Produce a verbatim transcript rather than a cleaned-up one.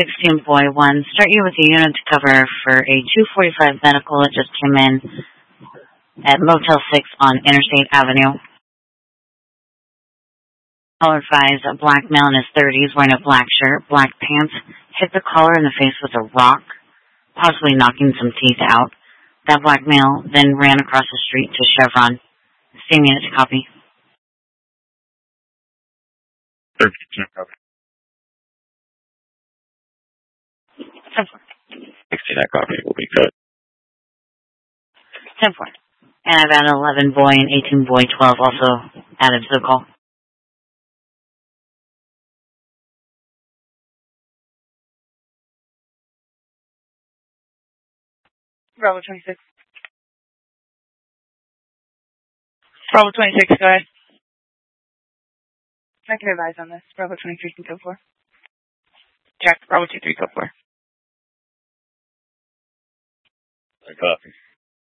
sixteen Boy one. Start you with a unit to cover for a two forty-five medical that just came in at Motel six on Interstate Avenue. Caller advised a black male in his thirties wearing a black shirt, black pants, hit the caller in the face with a rock, possibly knocking some teeth out. That black male then ran across the street to Chevron. Same unit to copy. thirteen, copy. ten four. sixteen, that copy will be good. ten four. And I've added eleven Boy and eighteen Boy twelve also added to the call. Bravo twenty-six. Bravo twenty-six, go ahead. I can advise on this. Bravo twenty-three can go for. Jack, Bravo two three, go for. I copy.